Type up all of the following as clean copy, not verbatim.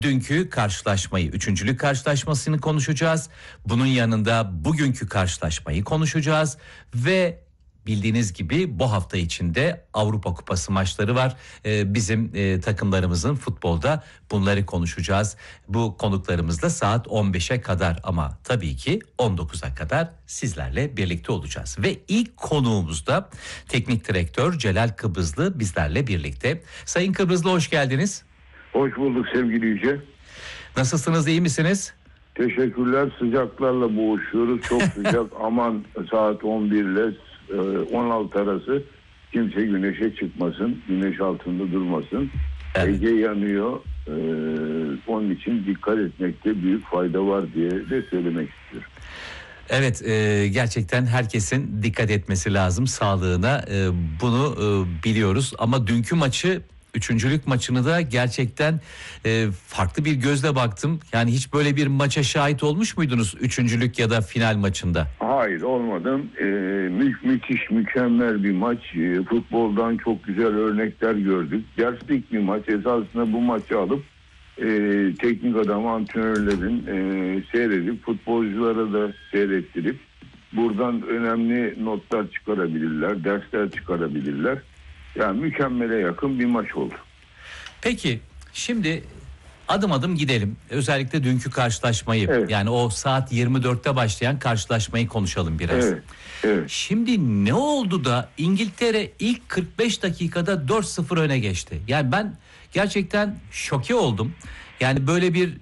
Dünkü karşılaşmayı, üçüncülük karşılaşmasını konuşacağız. Bunun yanında bugünkü karşılaşmayı konuşacağız. Ve bildiğiniz gibi bu hafta içinde Avrupa Kupası maçları var. Bizim takımlarımızın futbolda bunları konuşacağız. Bu konuklarımızla saat 15'e kadar ama tabii ki 19'a kadar sizlerle birlikte olacağız. Ve ilk konuğumuz da teknik direktör Celal Kıbrıslı bizlerle birlikte. Sayın Kıbrıslı hoş geldiniz. Hoş bulduk sevgili Yüce. Nasılsınız, iyi misiniz? Teşekkürler. Sıcaklarla boğuşuyoruz. Çok sıcak. Aman saat 11 ile 16 arası kimse güneşe çıkmasın. Güneş altında durmasın. Evet. Ege yanıyor. Onun için dikkat etmekte büyük fayda var diye de söylemek istiyorum. Evet, gerçekten herkesin dikkat etmesi lazım sağlığına. Bunu biliyoruz ama dünkü maçı, üçüncülük maçını da gerçekten farklı bir gözle baktım. Yani hiç böyle bir maça şahit olmuş muydunuz üçüncülük ya da final maçında? Hayır, olmadım. Müthiş, mükemmel bir maç. Futboldan çok güzel örnekler gördük. Derslik bir maç. Esasında bu maçı alıp teknik adam, antrenörlerin seyredip, futbolculara da seyrettirip buradan önemli notlar çıkarabilirler, dersler çıkarabilirler. Yani mükemmele yakın bir maç oldu. Peki şimdi adım adım gidelim. Özellikle dünkü karşılaşmayı, evet. Yani o saat 24'te başlayan karşılaşmayı konuşalım biraz. Evet, evet. Şimdi ne oldu da İngiltere ilk 45 dakikada 4-0 öne geçti? Yani ben gerçekten şoke oldum. Yani böyle bir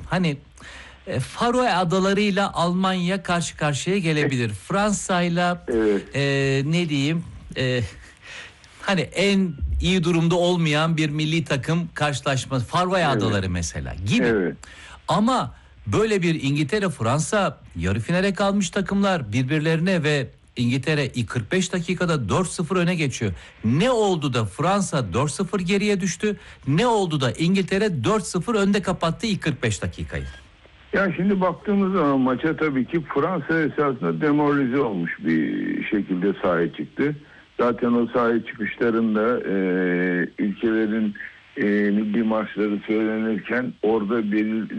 Faroe Adaları'yla Almanya karşı karşıya gelebilir. Fransa'yla ne diyeyim... Hani en iyi durumda olmayan bir milli takım karşılaşması, Faroe Adaları mesela gibi. Evet. Ama böyle bir İngiltere, Fransa yarı finale kalmış takımlar birbirlerine ve İngiltere ilk 45 dakikada 4-0 öne geçiyor. Ne oldu da Fransa 4-0 geriye düştü? Ne oldu da İngiltere 4-0 önde kapattı ilk 45 dakikayı? Ya şimdi baktığımız zaman maça tabii ki Fransa esasında demoralize olmuş bir şekilde sahaya çıktı. Zaten o sahaya çıkışlarında ülkelerin milli maçları söylenirken orada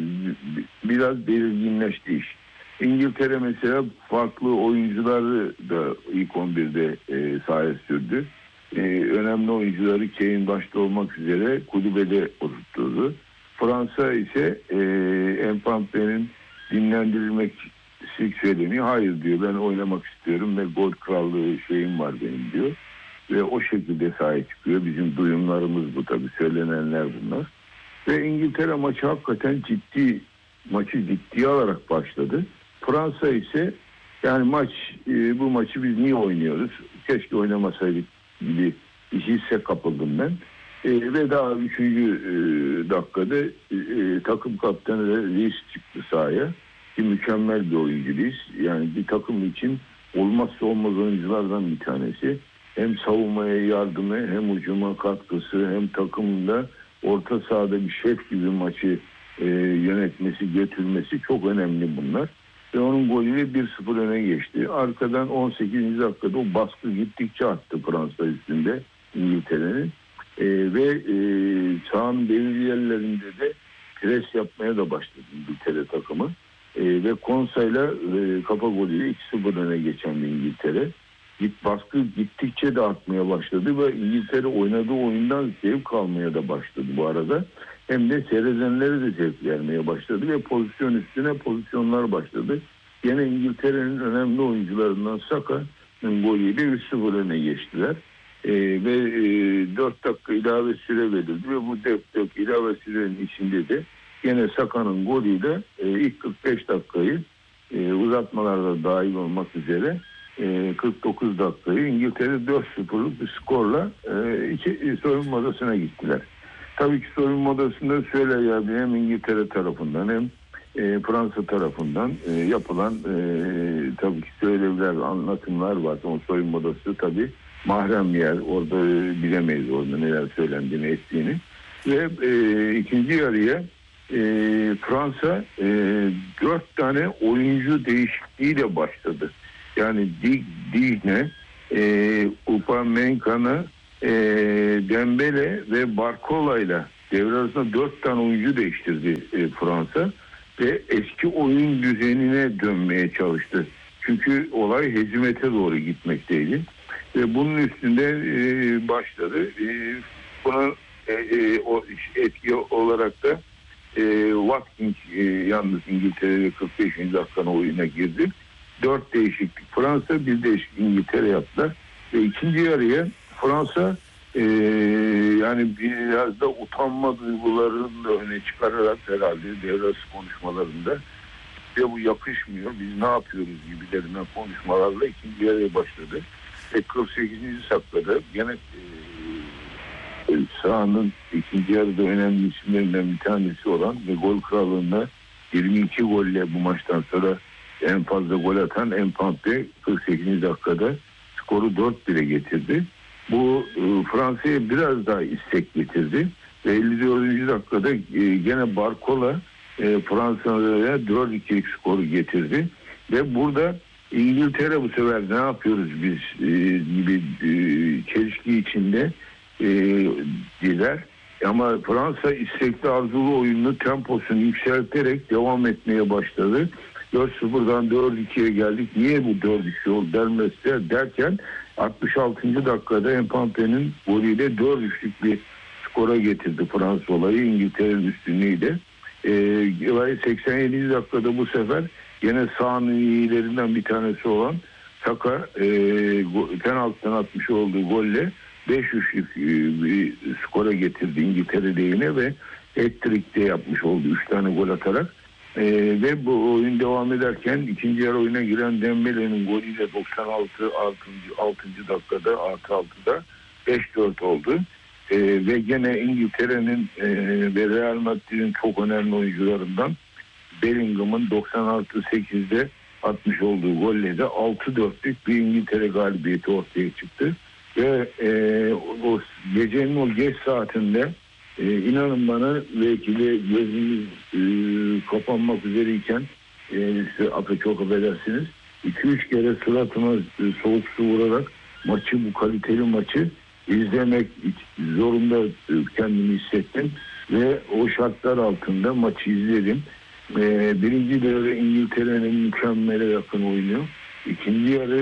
biraz belirginleşti iş. İngiltere mesela farklı oyuncuları da ilk 11'de sahaya sürdü. Önemli oyuncuları Kane başta olmak üzere kulübede oturtturdu. Fransa ise Mbappe'nin dinlendirilmek söyleniyor. Hayır diyor, ben oynamak istiyorum ve gol krallığı şeyim var benim diyor. Ve o şekilde sahaya çıkıyor. Bizim duyumlarımız bu tabii, söylenenler bunlar. Ve İngiltere maçı hakikaten maçı ciddiye alarak başladı. Fransa ise yani bu maçı biz niye oynuyoruz? Keşke oynamasaydık gibi bir hisse kapıldım ben. Ve daha 3. dakikada takım kaptanı Reis çıktı sahaya. Mükemmel bir oyuncu Reis. Yani bir takım için olmazsa olmaz oyunculardan bir tanesi. Hem savunmaya yardımı, hem hücuma katkısı, hem takımda orta sahada bir şef gibi maçı yönetmesi, götürmesi çok önemli bunlar. Ve onun golüyle 1-0 öne geçti. Arkadan 18. dakikada o baskı gittikçe arttı Fransa üstünde İngiltere'nin. Ve sahanın belirli yerlerinde de pres yapmaya da başladı İngiltere takımı. Ve Konsa'yla kafa golüyle 2-0 öne geçen bir İngiltere. Baskı gittikçe de artmaya başladı ve İngiltere oynadığı oyundan zevk almaya da başladı bu arada. Hem de seyredenlere de zevk vermeye başladı ve pozisyon üstüne pozisyonlar başladı. Yine İngiltere'nin önemli oyuncularından Saka'nın golüyle 3-0 öne geçtiler. Ve 4 dakika ilave süre verildi ve bu 4 dakika ilave sürenin içinde de yine Saka'nın golüyle ilk 45 dakikayı uzatmalarda dahil olmak üzere 49 dakikayı İngiltere 4-0'lık bir skorla soyunma odasına gittiler. Tabii ki soyunma odasında hem İngiltere tarafından hem Fransa tarafından yapılan tabii ki söylevler, anlatımlar var. O soyunma odası tabii mahrem yer. Orada bilemeyiz orada neler söylendiğini, ettiğini. Ve ikinci yarıya Fransa 4 tane oyuncu değişikliğiyle başladı. Yani Digne, Upamecano, Dembele ve Barcola'yla devre arasında 4 tane oyuncu değiştirdi Fransa ve eski oyun düzenine dönmeye çalıştı. Çünkü olay hezimete doğru gitmekteydi. Ve bunun üstünde başladı. Buna o etki olarak da Watkins yalnız İngiltere'de 45. dakikada oyuna girdi. 4 değişiklik Fransa, 1 değişiklik İngiltere yaptılar. Ve ikinci yarıya Fransa yani biraz da utanma duygularını da öne çıkararak herhalde devre arası konuşmalarında ve bu yakışmıyor, biz ne yapıyoruz gibilerinden konuşmalarla ikinci yarıya başladı. Ve 48. dakikada gene sahanın ikinci yarıda önemli isimlerinden bir tanesi olan ve gol krallığında 22 golle bu maçtan sonra en fazla gol atan Mbappé 48. dakikada skoru 4-1'e getirdi. Bu Fransa'ya biraz daha istek getirdi. Ve 54. dakikada gene Barcola Fransa'ya 4-2'lik skoru getirdi. Ve burada İngiltere bu sefer ne yapıyoruz biz gibi çelişki içinde diler. Ama Fransa istekli arzulu oyununu temposunu yükselterek devam etmeye başladı. 4-0'dan 4-2'ye geldik. Niye bu 4-2 oldu derken 66. dakikada Mbappe'nin golüyle 4-3'lük bir skora getirdi Fransa olayı. İngiltere'nin üstünlüğüyle. 87. dakikada bu sefer gene sahanın iyilerinden bir tanesi olan Saka penaltıdan atmış olduğu golle 5-3'lük bir skora getirdi İngiltere lehine ve hat-trick de yapmış oldu 3 tane gol atarak. Ve bu oyun devam ederken ikinci yarı oyuna giren Dembele'nin golüyle 96. 6. dakikada artı 6'da 5-4 oldu. Ve gene İngiltere'nin ve Real Madrid'in çok önemli oyuncularından Bellingham'ın 96-8'de atmış olduğu golle de 6-4'lük bir İngiltere galibiyeti ortaya çıktı. Ve o gecenin o geç saatinde inanın bana belki de gözümüz kapanmak üzereyken çok affedersiniz 2-3 kere suratıma soğuk su vurarak maçı, bu kaliteli maçı izlemek zorunda kendimi hissettim ve o şartlar altında maçı izledim. Birinci devre İngiltere'nin mükemmele yakın oynuyor. İkinci yarı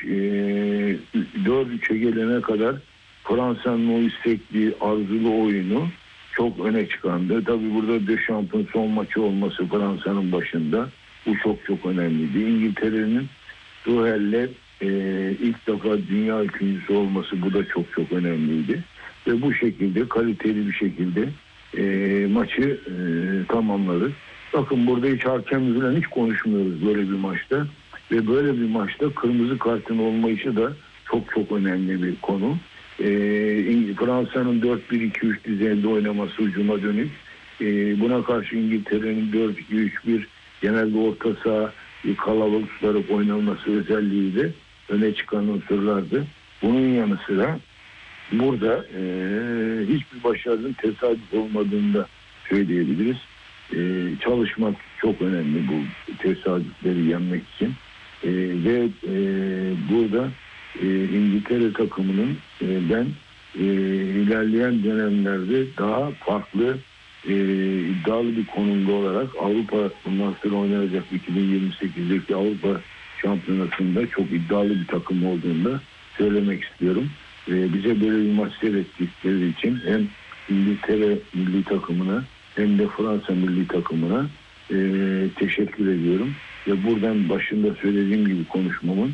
4-3'e gelene kadar Fransa'nın o istekli, arzulu oyunu çok öne çıkandı. Tabii burada Deschamps'ın son maçı olması Fransa'nın başında. Bu çok önemliydi. İngiltere'nin Tuchel'le ilk defa dünya ikincisi olması bu da çok önemliydi. Ve bu şekilde kaliteli bir şekilde maçı tamamladık. Bakın burada hiç hakem falan hiç konuşmuyoruz böyle bir maçta. Ve böyle bir maçta kırmızı kartın olmayışı da çok önemli bir konu. Fransa'nın 4-1-2-3 düzeninde oynaması hücuma dönük. Buna karşı İngiltere'nin 4-2-3-1 genelde orta saha kalabalık tutarak oynaması özelliği de öne çıkan unsurlardı. Bunun yanı sıra burada hiçbir başarının tesadüf olmadığını da söyleyebiliriz. Çalışmak çok önemli bu tesadüfleri yenmek için. Ve burada İngiltere takımının ben ilerleyen dönemlerde daha farklı iddialı bir konumda olarak Avrupa bundan sonra oynanacak 2028'deki Avrupa Şampiyonası'nda çok iddialı bir takım olduğunu da söylemek istiyorum. Bize böyle bir maç seyrettikleri için hem İngiltere milli takımına hem de Fransa milli takımına teşekkür ediyorum. Ve buradan başında söylediğim gibi konuşmamın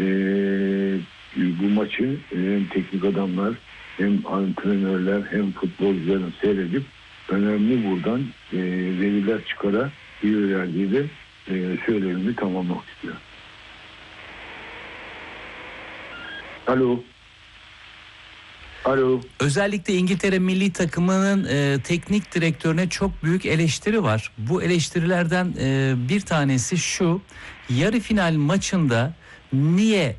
bu maçı hem teknik adamlar hem antrenörler hem futbolcuların seyredip önemli buradan veriler çıkarabilirler diye de söylemimi tamamlamak istiyorum. Alo. Özellikle İngiltere milli takımının teknik direktörüne çok büyük eleştiri var. Bu eleştirilerden bir tanesi şu: yarı final maçında niye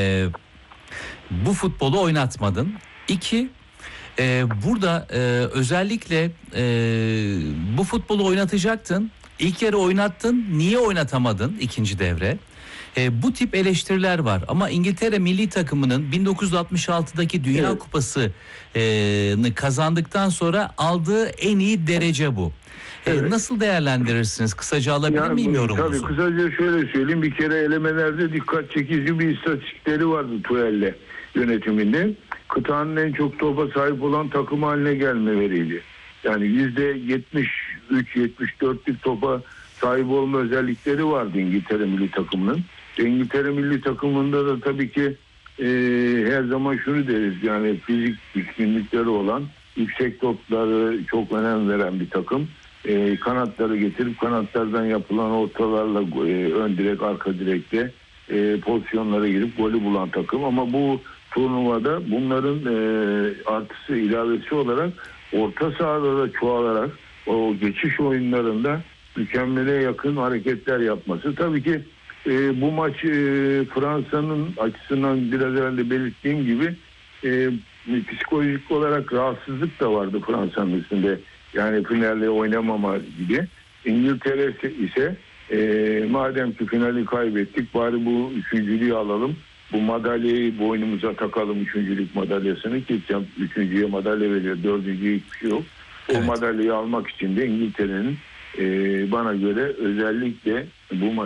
bu futbolu oynatmadın? 2, burada özellikle bu futbolu oynatacaktın. İlk yarı oynattın, niye oynatamadın ikinci devre? Bu tip eleştiriler var ama İngiltere milli takımının 1966'daki Dünya Kupası'nı kazandıktan sonra aldığı en iyi derece bu. Evet. Nasıl değerlendirirsiniz? Kısaca alabilir miyim yorumunuzu? Tabii kısaca şöyle söyleyeyim. Bir kere elemelerde dikkat çekici bir istatistikleri vardı Tuhel'le yönetiminde. Kıtanın en çok topa sahip olan takım haline gelmeleriydi. Yani %73-74'lük topa sahip olma özellikleri vardı İngiltere milli takımının. İngiltere milli takımında da tabii ki her zaman şunu deriz, yani fizik üstünlükleri olan, yüksek topları çok önem veren bir takım. Kanatları getirip kanatlardan yapılan ortalarla ön direk, arka direkte pozisyonlara girip golü bulan takım. Ama bu turnuvada bunların artısı, ilavesi olarak orta sahada da çoğalarak o geçiş oyunlarında mükemmele yakın hareketler yapması. Tabii ki bu maç Fransa'nın açısından biraz evvel belirttiğim gibi psikolojik olarak rahatsızlık da vardı Fransa'nın üstünde. Yani finalde oynamama gibi. İngiltere ise madem ki finali kaybettik, bari bu üçüncülüğü alalım. Bu madalyayı boynumuza takalım, üçüncülük madalyasını, ki üçüncüye madalya veriyor, dördüncüye hiçbir şey yok. O madalyayı almak için de İngiltere'nin bana göre özellikle bu maç